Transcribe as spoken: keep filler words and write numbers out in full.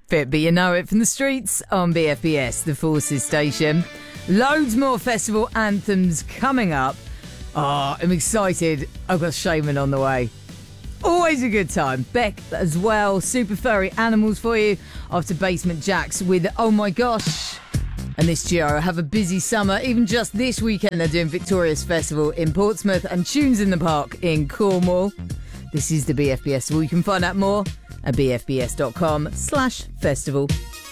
Fit But You Know It from the streets on B F B S, the Forces station. Loads more festival anthems coming up. Oh, I'm excited. I've got Shaman on the way. Always a good time. Beck as well. Super furry animals for you after Basement Jaxx with Oh My Gosh. And this duo have a busy summer. Even just this weekend they're doing Victorious Festival in Portsmouth and Tunes in the Park in Cornwall. This is the B F B S. Well, you can find out more at bfbs.com slash festival.